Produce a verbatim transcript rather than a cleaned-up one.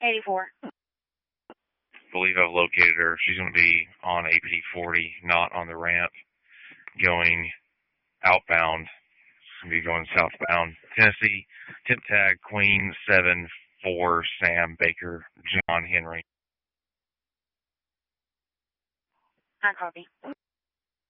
eighty-four. Believe I've located her. She's going to be on A P D forty, not on the ramp, going outbound. She's going to be going southbound. Tennessee, tip tag, Queen seven four, Sam Baker, John Henry. I copy.